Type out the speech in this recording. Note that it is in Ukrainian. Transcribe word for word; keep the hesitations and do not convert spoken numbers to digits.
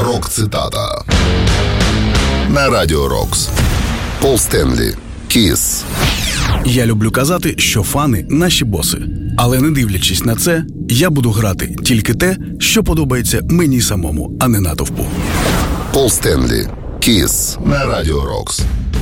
Рок-цитата на Радіо Рокс. Пол Стенлі, Kiss. Я люблю казати, що фани – наші боси. Але не дивлячись на це, я буду грати тільки те, що подобається мені самому, а не натовпу. Пол Стенлі, Kiss на Радіо Рокс.